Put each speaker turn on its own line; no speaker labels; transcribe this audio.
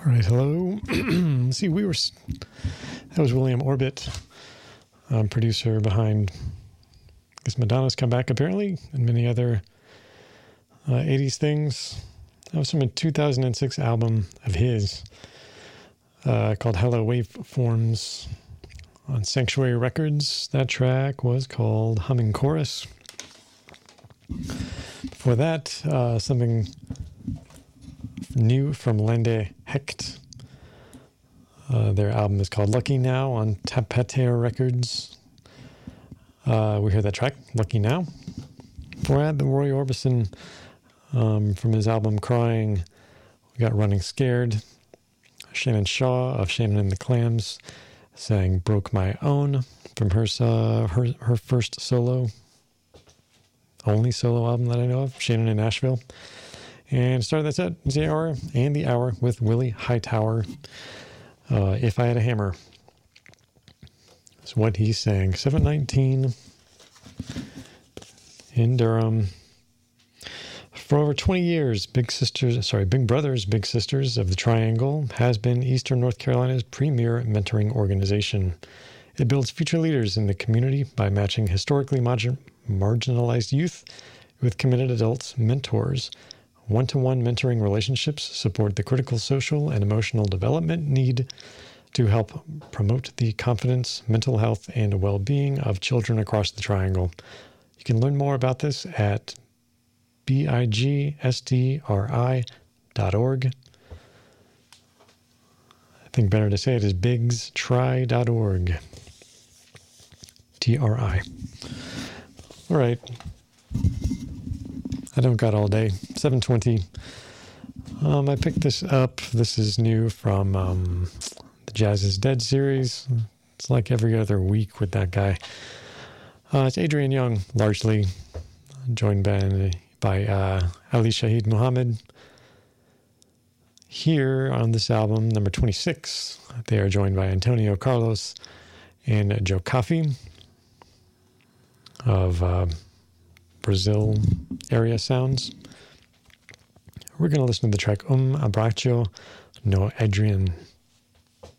All right, hello. Let's see, that was William Orbit, producer behind, I guess, Madonna's Comeback, apparently, and many other 80s things. That was from a 2006 album of his called Hello Waveforms on Sanctuary Records. That track was called Humming Chorus. Before that, something new from Lande Hecht. Their album is called Lucky Now on Tapater Records. We heard that track, Lucky Now. Before that, the Roy Orbison from his album Crying. We got Running Scared. Shannon Shaw of Shannon and the Clams sang Broke My Own from her first only solo album that I know of, Shannon in Nashville. And started that set, the hour with Willie Hightower, If I Had a Hammer. That's what he sang. 7:19 in Durham. For over 20 years, Big Brothers Big Sisters of the Triangle has been Eastern North Carolina's premier mentoring organization. It builds future leaders in the community by matching historically marginalized youth with committed adults mentors. One-to-one mentoring relationships support the critical social and emotional development need to help promote the confidence, mental health, and well-being of children across the Triangle. You can learn more about this at bigstri.org. I think better to say it is bigstri.org. TRI. All right. I don't got all day. 7:20. I picked this up. This is new from the Jazz is Dead series. It's like every other week with that guy. It's Adrian Young, largely, joined by Ali Shaheed Muhammad. Here on this album, number 26, they are joined by Antonio Carlos and Joe Coffey of Brazil area sounds. We're going to listen to the track Abraço no Adrian.